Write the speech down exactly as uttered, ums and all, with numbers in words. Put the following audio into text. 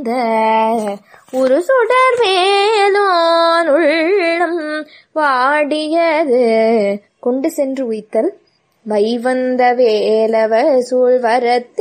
ஒரு சுடர் வேலோன் உள்ளம் வாடியது. கொண்டு சென்று உய்த்தல். மைவந்த வேலவ சூழ்வரத்தி